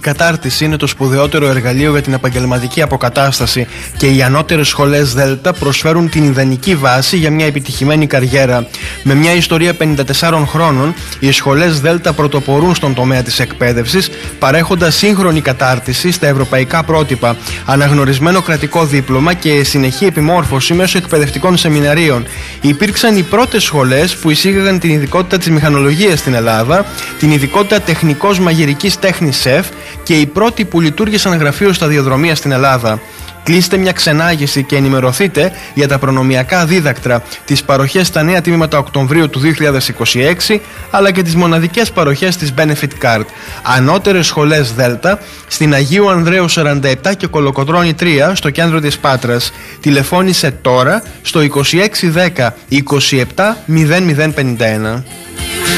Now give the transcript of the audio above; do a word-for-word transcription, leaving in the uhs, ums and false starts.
κατάρτιση είναι το σπουδαιότερο εργαλείο για την επαγγελματική αποκατάσταση και οι ανώτερες σχολές Δέλτα προσφέρουν την ιδανική βάση για μια επιτυχημένη καριέρα. Με μια ιστορία πενήντα τεσσάρων χρόνων, οι σχολές Δέλτα πρωτοπορούν στον τομέα της εκπαίδευσης, παρέχοντας σύγχρονη κατάρτιση στα ευρωπαϊκά πρότυπα, αναγνωρισμένο κρατικό δίπλωμα και συνεχή επιμόρφωση μέσω εκπαιδευτικών σεμιναρίων. Υπήρξαν οι πρώτες σχολές που εισήγαγαν την ειδικότητα της μηχανολογίας στην Ελλάδα, την ειδικότητα τεχνικός μαγειρικής τέχνης σεφ και οι πρώτοι που λειτουργήσαν γραφείο σταδιοδρομία στην Ελλάδα. Κλείστε μια ξενάγηση και ενημερωθείτε για τα προνομιακά δίδακτρα, τις παροχές στα νέα τμήματα Οκτωβρίου του δύο χιλιάδες είκοσι έξι, αλλά και τις μοναδικές παροχές της Benefit Card. Ανώτερες σχολές Δέλτα στην Αγίου Ανδρέου σαράντα επτά και Κολοκοτρώνη τρία στο κέντρο της Πάτρας. Τηλεφώνησε τώρα στο είκοσι έξι δέκα είκοσι επτά μηδέν μηδέν πενήντα ένα.